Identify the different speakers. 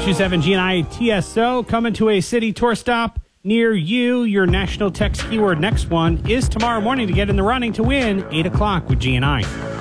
Speaker 1: 527 GNI TSO coming to a city tour stop near you. Your national text keyword next one is tomorrow morning to get in the running to win 8 o'clock with GNI.